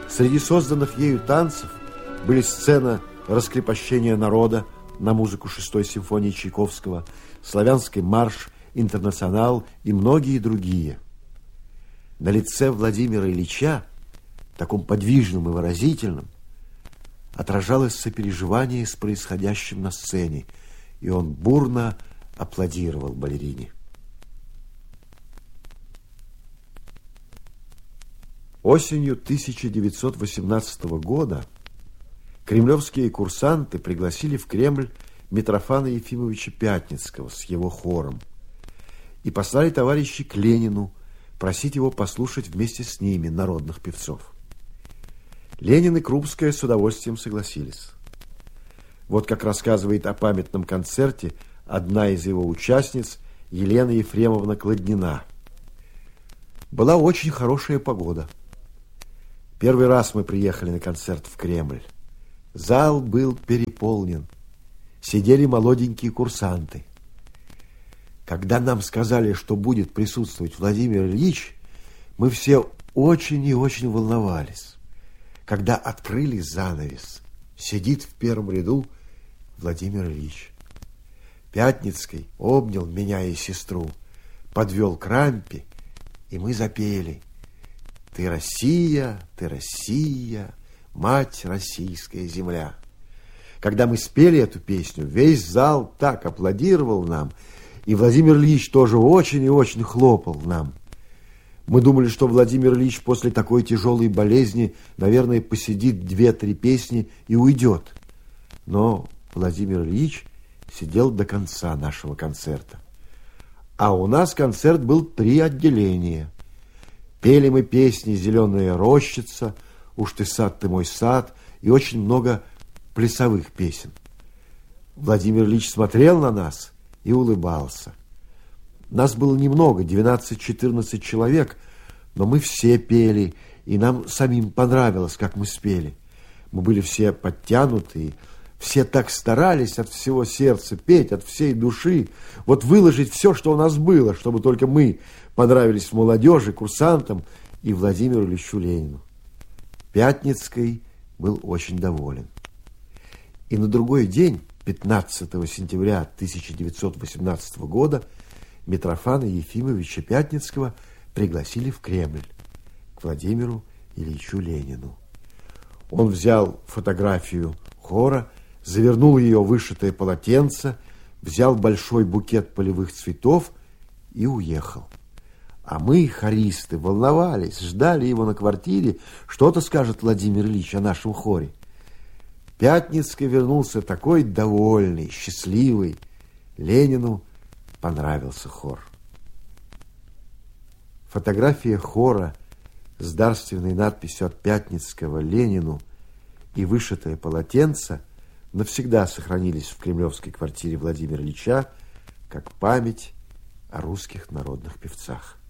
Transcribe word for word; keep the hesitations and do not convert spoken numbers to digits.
Среди созданных ею танцев были сцена раскрепощения народа на музыку шестой симфонии Чайковского, славянский марш, интернационал и многие другие. На лице Владимира Ильича, таком подвижном и выразительном, отражалось сопереживание с происходящим на сцене, и он бурно аплодировал балерине. Осенью тысяча девятьсот восемнадцатого года кремлевские курсанты пригласили в Кремль Митрофана Ефимовича Пятницкого с его хором и послали товарищей к Ленину просить его послушать вместе с ними народных певцов. Ленин и Крупская с удовольствием согласились. Вот как рассказывает о памятном концерте одна из его участниц, Елена Ефремовна Кладнина. Была очень хорошая погода. Первый раз мы приехали на концерт в Кремль. Зал был переполнен. Сидели молоденькие курсанты. Когда нам сказали, что будет присутствовать Владимир Ильич, мы все очень и очень волновались. Когда открыли занавес, сидит в первом ряду Владимир Ильич. Пятницкий обнял меня и сестру, подвел к рампе, и мы запели: «Ты Россия, ты Россия, мать российская земля». Когда мы спели эту песню, весь зал так аплодировал нам, и Владимир Ильич тоже очень и очень хлопал нам. Мы думали, что Владимир Ильич после такой тяжелой болезни, наверное, посидит две-три песни и уйдет. Но Владимир Ильич сидел до конца нашего концерта. А у нас концерт был три отделения. Пели мы песни «Зеленая рощица», «Уж ты сад, ты мой сад» и очень много плясовых песен. Владимир Ильич смотрел на нас и улыбался. Нас было немного, двенадцать-четырнадцать человек, но мы все пели, и нам самим понравилось, как мы спели. Мы были все подтянутые, все так старались от всего сердца петь, от всей души, вот выложить все, что у нас было, чтобы только мы понравились молодежи, курсантам и Владимиру Ильичу Ленину. Пятницкий был очень доволен. И на другой день, пятнадцатого сентября тысяча девятьсот восемнадцатого года, Митрофана Ефимовича Пятницкого пригласили в Кремль к Владимиру Ильичу Ленину. Он взял фотографию хора, завернул ее в вышитое полотенце, взял большой букет полевых цветов и уехал. А мы, хористы, волновались, ждали его на квартире, что-то скажет Владимир Ильич о нашем хоре. Пятницкий вернулся такой довольный, счастливый. Ленину понравился хор. Фотография хора с дарственной надписью от Пятницкого Ленину и вышитое полотенце навсегда сохранились в кремлевской квартире Владимира Ильича как память о русских народных певцах.